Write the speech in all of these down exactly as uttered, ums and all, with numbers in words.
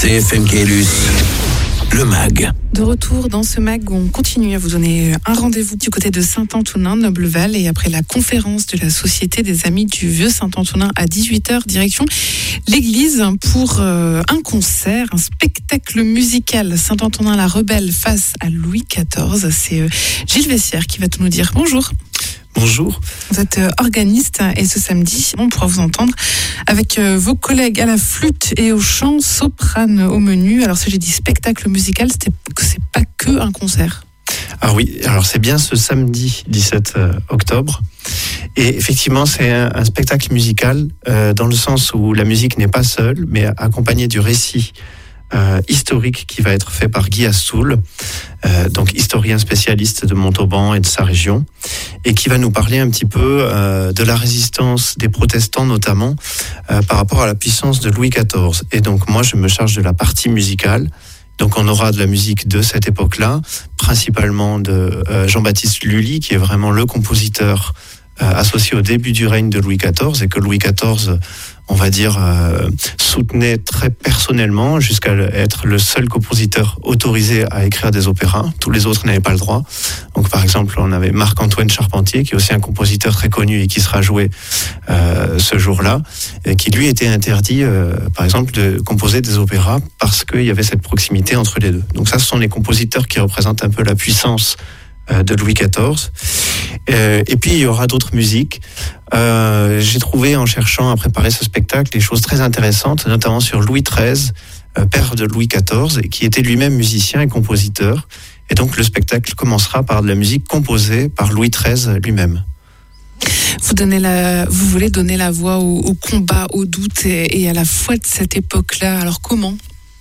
C F M Caylus, le mag. De retour dans ce mag où on continue à vous donner un rendez-vous du côté de Saint-Antonin, Nobleval, et après la conférence de la Société des Amis du Vieux Saint-Antonin à dix-huit heures, direction l'église pour euh, un concert, un spectacle musical Saint-Antonin la Rebelle face à Louis quatorze. C'est euh, Gilles Vessière qui va tout nous dire. Bonjour. Bonjour. Vous êtes organiste et ce samedi, on pourra vous entendre avec vos collègues à la flûte et au chant, soprane au menu. Alors si j'ai dit spectacle musical, c'était que c'est pas que un concert. Ah oui, alors c'est bien ce samedi dix-sept octobre. Et effectivement, c'est un, un spectacle musical euh, dans le sens où la musique n'est pas seule, mais accompagnée du récit Euh, historique qui va être fait par Guy Astoul, euh, donc historien spécialiste de Montauban et de sa région, et qui va nous parler un petit peu euh, de la résistance des protestants notamment euh, par rapport à la puissance de Louis quatorze. Et donc moi je me charge de la partie musicale. Donc on aura de la musique de cette époque-là, principalement de euh, Jean-Baptiste Lully, qui est vraiment le compositeur euh, associé au début du règne de Louis quatorze, et que Louis quatorze, on va dire, euh, soutenait très personnellement jusqu'à être le seul compositeur autorisé à écrire des opéras. Tous les autres n'avaient pas le droit. Donc par exemple, on avait Marc-Antoine Charpentier, qui est aussi un compositeur très connu et qui sera joué euh, ce jour-là, et qui lui était interdit, euh, par exemple, de composer des opéras parce qu'il y avait cette proximité entre les deux. Donc ça, ce sont les compositeurs qui représentent un peu la puissance de Louis quatorze. Euh, et puis il y aura d'autres musiques. Euh, j'ai trouvé en cherchant à préparer ce spectacle des choses très intéressantes, notamment sur Louis treize, euh, père de Louis quatorze, et qui était lui-même musicien et compositeur. Et donc le spectacle commencera par de la musique composée par Louis treize lui-même. Vous, donnez la, vous voulez donner la voix au, au combat, au doute et, et à la foi de cette époque-là. Alors comment ?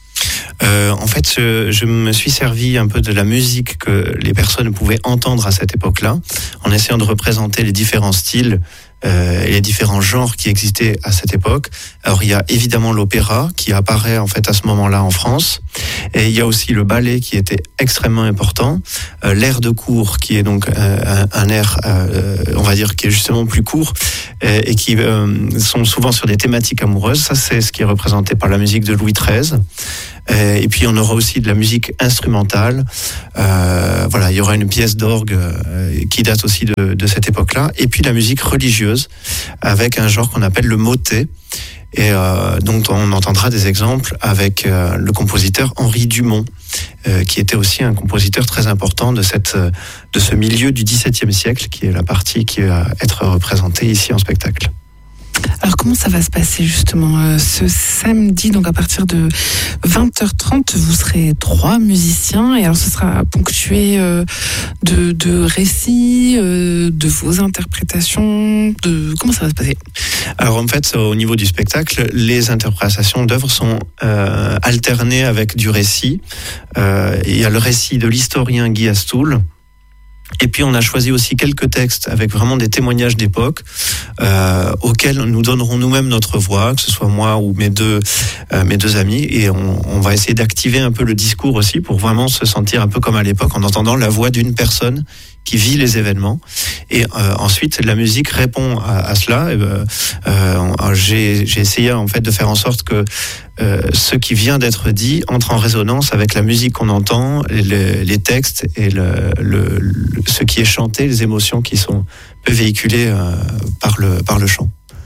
Euh, en fait, je, je me suis servi un peu de la musique que les personnes pouvaient entendre à cette époque-là, en essayant de représenter les différents styles euh, et les différents genres qui existaient à cette époque. Alors, il y a évidemment l'opéra qui apparaît en fait à ce moment-là en France, et il y a aussi le ballet qui était extrêmement important, euh, l'air de cour qui est donc euh, un, un air, euh, on va dire, qui est justement plus court euh, et qui euh, sont souvent sur des thématiques amoureuses. Ça, c'est ce qui est représenté par la musique de Louis treize. Et puis on aura aussi de la musique instrumentale. Euh, voilà, il y aura une pièce d'orgue euh, qui date aussi de, de cette époque-là. Et puis la musique religieuse avec un genre qu'on appelle le motet, et euh, dont on entendra des exemples avec euh, le compositeur Henri Dumont, euh, qui était aussi un compositeur très important de cette de ce milieu du dix-septième siècle, qui est la partie qui va être représentée ici en spectacle. Alors comment ça va se passer justement euh, ce samedi, donc à partir de vingt heures trente, vous serez trois musiciens, et alors ce sera ponctué euh, de, de récits, euh, de vos interprétations, de comment ça va se passer ? Alors en fait, au niveau du spectacle, les interprétations d'œuvres sont euh, alternées avec du récit. Euh, il y a le récit de l'historien Guy Astoul. Et puis on a choisi aussi quelques textes avec vraiment des témoignages d'époque euh, auxquels nous donnerons nous-mêmes notre voix, que ce soit moi ou mes deux euh, mes deux amis, et on, on va essayer d'activer un peu le discours aussi pour vraiment se sentir un peu comme à l'époque en entendant la voix d'une personne qui vit les événements. Et euh, ensuite la musique répond à, à cela. Et, euh, euh, j'ai, j'ai essayé en fait de faire en sorte que euh, ce qui vient d'être dit entre en résonance avec la musique qu'on entend, les, les textes et le, le, le, ce qui est chanté, les émotions qui sont peu véhiculées euh, par le par le chant.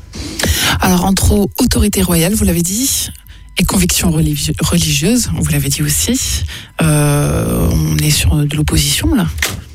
Alors entre autorité royale, vous l'avez dit, et conviction religi- religieuse, vous l'avez dit aussi, euh, on est sur de l'opposition là.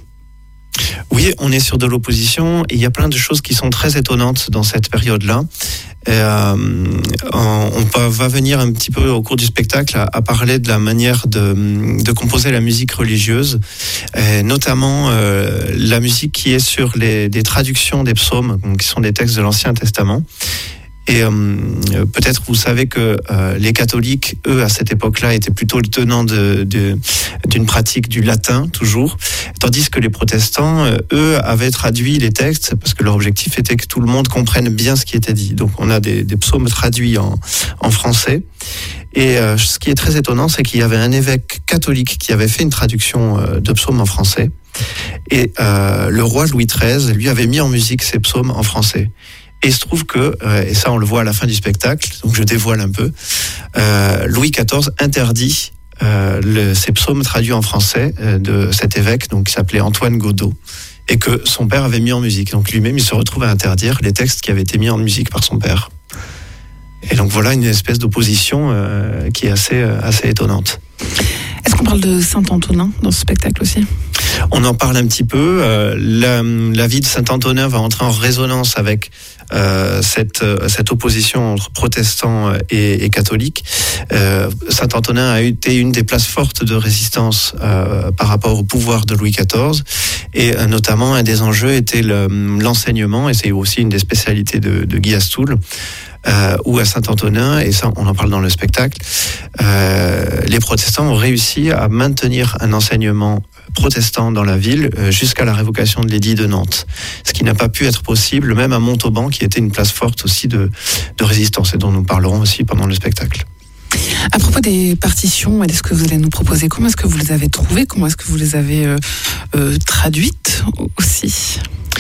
Oui, on est sur de l'opposition, et il y a plein de choses qui sont très étonnantes dans cette période-là. Et, euh, on va venir un petit peu au cours du spectacle à, à parler de la manière de, de composer la musique religieuse, et notamment euh, la musique qui est sur les, des traductions des psaumes, donc qui sont des textes de l'Ancien Testament. Et euh, peut-être vous savez que euh, les catholiques, eux, à cette époque-là, étaient plutôt le tenant de, de, d'une pratique du latin, toujours, tandis que les protestants, euh, eux, avaient traduit les textes, parce que leur objectif était que tout le monde comprenne bien ce qui était dit. Donc on a des, des psaumes traduits en, en français. Et euh, ce qui est très étonnant, c'est qu'il y avait un évêque catholique qui avait fait une traduction euh, de psaumes en français. Et euh, le roi Louis treize, lui, avait mis en musique ces psaumes en français. Et il se trouve que, euh, et ça on le voit à la fin du spectacle, donc je dévoile un peu, euh, Louis quatorze interdit euh, le, ces psaumes traduits en français euh, de cet évêque, donc qui s'appelait Antoine Godot, et que son père avait mis en musique. Donc lui-même, il se retrouve à interdire les textes qui avaient été mis en musique par son père. Et donc voilà une espèce d'opposition euh, qui est assez, euh, assez étonnante. Est-ce qu'on parle de Saint-Antonin dans ce spectacle aussi ? On en parle un petit peu. Euh, la, la vie de Saint-Antonin va entrer en résonance avec euh, cette, cette opposition entre protestants et, et catholiques. Euh, Saint-Antonin a été une des places fortes de résistance euh, par rapport au pouvoir de Louis quatorze. Et euh, notamment, un des enjeux était le, l'enseignement, et c'est aussi une des spécialités de, de Guy Astoul. Euh, où à Saint-Antonin, et ça on en parle dans le spectacle, euh, les protestants ont réussi à maintenir un enseignement protestant dans la ville euh, jusqu'à la révocation de l'édit de Nantes. Ce qui n'a pas pu être possible, même à Montauban, qui était une place forte aussi de, de résistance, et dont nous parlerons aussi pendant le spectacle. À propos des partitions et de ce que vous allez nous proposer, comment est-ce que vous les avez trouvées ? Comment est-ce que vous les avez euh, euh, traduites aussi ?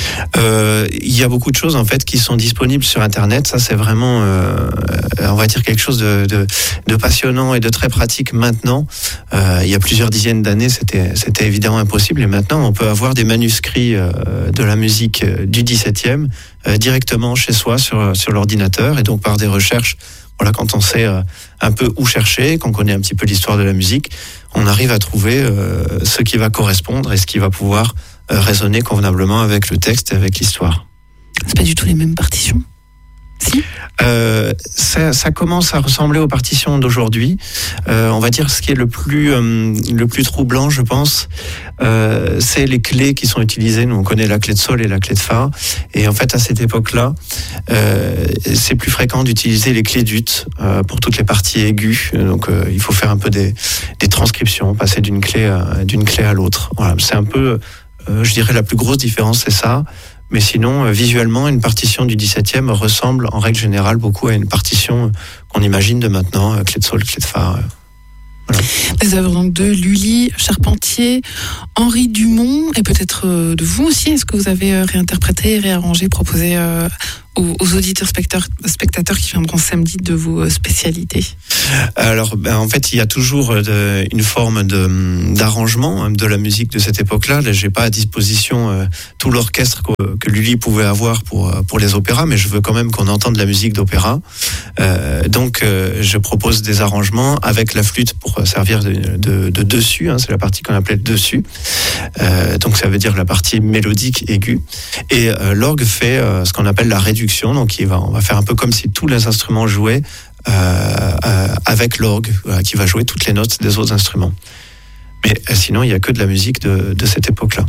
Euh, il y a beaucoup de choses en fait qui sont disponibles sur Internet. Ça, c'est vraiment, euh, on va dire quelque chose de, de, de passionnant et de très pratique maintenant. Euh, il y a plusieurs dizaines d'années, c'était, c'était évidemment impossible. Et maintenant, on peut avoir des manuscrits euh, de la musique du dix-septième euh, directement chez soi sur sur l'ordinateur, et donc par des recherches. Voilà, quand on sait euh, un peu où chercher, qu'on connaît un petit peu l'histoire de la musique, on arrive à trouver euh, ce qui va correspondre et ce qui va pouvoir euh, résonner convenablement avec le texte et avec l'histoire. C'est pas du tout les mêmes partitions ? Si. Euh, ça, ça commence à ressembler aux partitions d'aujourd'hui. Euh, on va dire ce qui est le plus euh, le plus troublant, je pense, euh, c'est les clés qui sont utilisées. Nous, on connaît la clé de sol et la clé de fa, et en fait, à cette époque-là, euh, c'est plus fréquent d'utiliser les clés d'ut euh, pour toutes les parties aiguës. Donc, euh, il faut faire un peu des, des transcriptions, passer d'une clé à, d'une clé à l'autre. Voilà, c'est un peu, euh, je dirais, la plus grosse différence, c'est ça. Mais sinon, euh, visuellement, une partition du dix-septième ressemble en règle générale beaucoup à une partition qu'on imagine de maintenant, euh, clé de sol, clé de fa. Euh, voilà. Des œuvres donc de Lully, Charpentier, Henri Dumont, et peut-être euh, de vous aussi. Est-ce que vous avez euh, réinterprété, réarrangé, proposé euh, aux, aux auditeurs spectateurs, spectateurs qui viendront samedi de vos euh, spécialités ? Alors, ben, en fait, il y a toujours de, une forme de, d'arrangement de la musique de cette époque-là. Là, j'ai pas à disposition euh, tout l'orchestre que, que Lully pouvait avoir pour pour les opéras, mais je veux quand même qu'on entende la musique d'opéra. Euh, donc, euh, je propose des arrangements avec la flûte pour servir de, de, de dessus. Hein, c'est la partie qu'on appelait le dessus. Euh, donc, ça veut dire la partie mélodique aiguë. Et euh, l'orgue fait euh, ce qu'on appelle la réduction. Donc, il va, on va faire un peu comme si tous les instruments jouaient. Euh, euh, avec l'orgue euh, qui va jouer toutes les notes des autres instruments. Mais euh, sinon, il n'y a que de la musique de, de cette époque-là.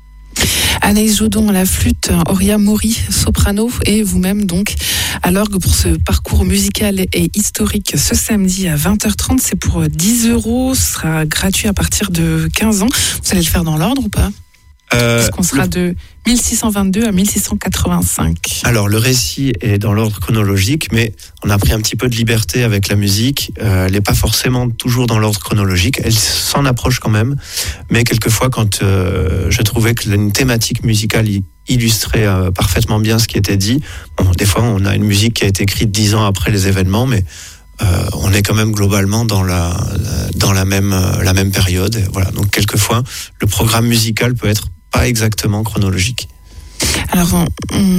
Anaïs Jodon à la flûte, Auria Maury, soprano, et vous-même donc à l'orgue pour ce parcours musical et historique ce samedi à vingt heures trente. C'est pour dix euros, ce sera gratuit à partir de quinze ans. Vous allez le faire dans l'ordre ou pas ? Euh, Est-ce qu'on sera le... de mille six cent vingt-deux à mille six cent quatre-vingt-cinq. Alors le récit est dans l'ordre chronologique, mais on a pris un petit peu de liberté avec la musique. Euh, elle n'est pas forcément toujours dans l'ordre chronologique, elle s'en approche quand même, mais quelquefois quand euh, je trouvais que une thématique musicale illustrait euh, parfaitement bien ce qui était dit, bon, des fois on a une musique qui a été écrite dix ans après les événements, mais Euh, on est quand même globalement dans la dans la même la même période. Voilà. Donc quelquefois le programme musical peut être pas exactement chronologique. Alors on,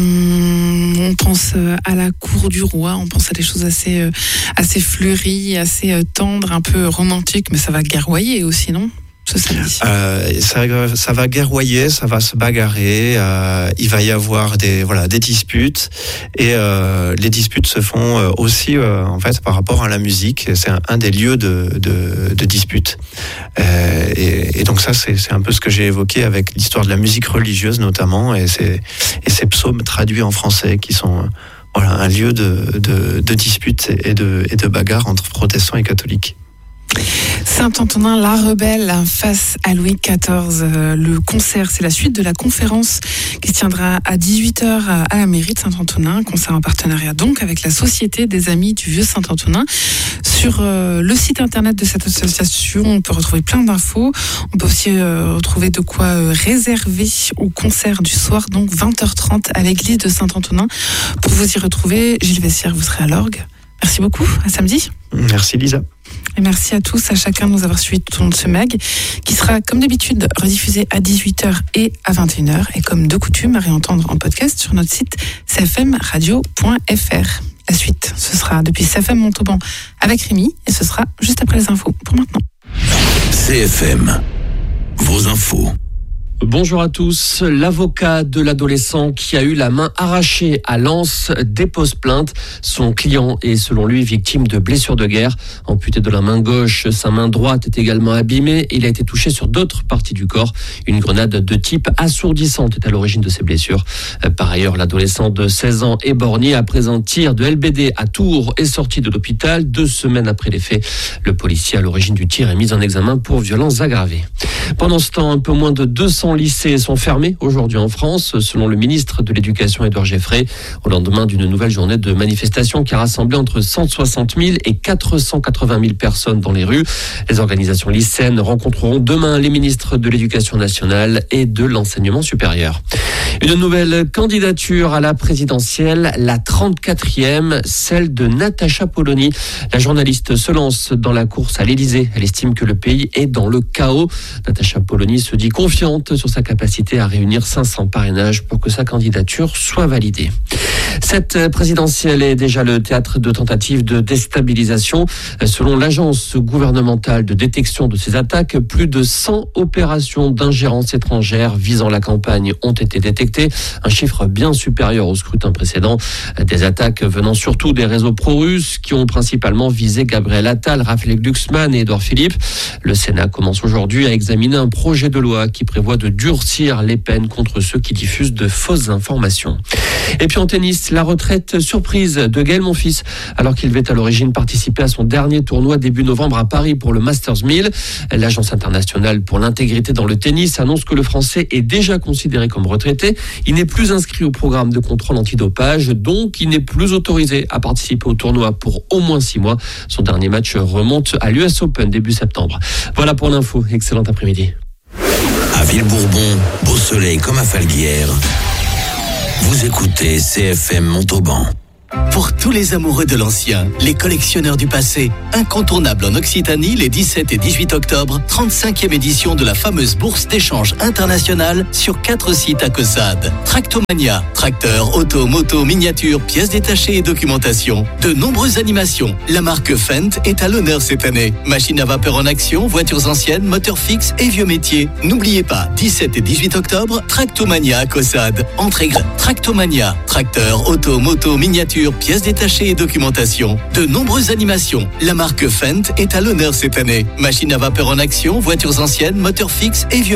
on pense à la cour du roi, on pense à des choses assez assez fleuries, assez tendres, un peu romantiques, mais ça va guerroyer aussi, non ? Euh, ça, ça va guerroyer, ça va se bagarrer. Euh, il va y avoir des voilà des disputes, et euh, les disputes se font aussi euh, en fait par rapport à la musique. C'est un, un des lieux de de, de dispute. Euh, et, et donc ça c'est c'est un peu ce que j'ai évoqué avec l'histoire de la musique religieuse notamment, et ces et ces psaumes traduits en français qui sont voilà un lieu de de, de dispute et de et de bagarre entre protestants et catholiques. Saint-Antonin La Rebelle face à Louis quatorze. Le concert, c'est la suite de la conférence qui se tiendra à dix-huit heures à la mairie de Saint-Antonin. Concert en partenariat donc avec la Société des Amis du Vieux Saint-Antonin. Sur euh, le site internet de cette association, on peut retrouver plein d'infos. On peut aussi euh, retrouver de quoi euh, réserver au concert du soir, donc vingt heures trente à l'église de Saint-Antonin. Pour vous y retrouver, Gilles Vessière, vous serez à l'orgue. Merci beaucoup, à samedi. Merci Lisa. Et merci à tous, à chacun de nous avoir suivis tout au long de ce mag, qui sera comme d'habitude rediffusé à dix-huit heures et à vingt et une heures, et comme de coutume à réentendre en podcast sur notre site c f m radio point f r. La suite, ce sera depuis C F M Montauban avec Rémi, et ce sera juste après les infos. Pour maintenant. C F M, vos infos. Bonjour à tous. L'avocat de l'adolescent qui a eu la main arrachée à Lens dépose plainte. Son client est selon lui victime de blessures de guerre. Amputé de la main gauche, sa main droite est également abîmée. Il a été touché sur d'autres parties du corps. Une grenade de type assourdissante est à l'origine de ces blessures. Par ailleurs, l'adolescent de seize ans éborgné après un tir de L B D à Tours est sorti de l'hôpital deux semaines après les faits. Le policier à l'origine du tir est mis en examen pour violences aggravées. Pendant ce temps, un peu moins de deux cents lycées sont fermés aujourd'hui en France, selon le ministre de l'Éducation Édouard Geffray, au lendemain d'une nouvelle journée de manifestation qui a rassemblé entre cent soixante mille et quatre cent quatre-vingt mille personnes dans les rues. Les organisations lycéennes rencontreront demain les ministres de l'Éducation nationale et de l'enseignement supérieur. Une nouvelle candidature à la présidentielle, la trente-quatrième, celle de Natacha Polony. La journaliste se lance dans la course à l'Élysée. Elle estime que le pays est dans le chaos. Natacha Polony se dit confiante sur sa capacité à réunir cinq cents parrainages pour que sa candidature soit validée. Cette présidentielle est déjà le théâtre de tentatives de déstabilisation. Selon l'agence gouvernementale de détection de ces attaques, plus de cent opérations d'ingérence étrangère visant la campagne ont été détectées, un chiffre bien supérieur au scrutin précédent. Des attaques venant surtout des réseaux pro-russes qui ont principalement visé Gabriel Attal, Raphaël Glucksmann et Édouard Philippe. Le Sénat commence aujourd'hui à examiner un projet de loi qui prévoit de durcir les peines contre ceux qui diffusent de fausses informations. Et puis en tennis, la retraite surprise de Gaël Monfils, alors qu'il devait à l'origine participer à son dernier tournoi début novembre à Paris pour le Masters mille. L'Agence internationale pour l'intégrité dans le tennis annonce que le Français est déjà considéré comme retraité. Il n'est plus inscrit au programme de contrôle antidopage, donc il n'est plus autorisé à participer au tournoi pour au moins six mois. Son dernier match remonte à l'U S Open début septembre. Voilà pour l'info. Excellent après-midi. À Villebourbon, beau soleil comme à Falguière. Vous écoutez C F M Montauban. Pour tous les amoureux de l'ancien, les collectionneurs du passé, incontournable en Occitanie les dix-sept et dix-huit octobre, trente-cinquième édition de la fameuse bourse d'échange internationale sur quatre sites à Caussade. Tractomania, tracteurs, auto, moto, miniatures, pièces détachées et documentation. De nombreuses animations. La marque Fendt est à l'honneur cette année. Machines à vapeur en action, voitures anciennes, moteurs fixes et vieux métiers. N'oubliez pas, dix-sept et dix-huit octobre, Tractomania à Caussade. Entrée gratuite. Tractomania, tracteurs, auto, moto, miniatures, pièces détachées et documentation. De nombreuses animations. La marque Fendt est à l'honneur cette année. Machines à vapeur en action, voitures anciennes, moteurs fixes et vieux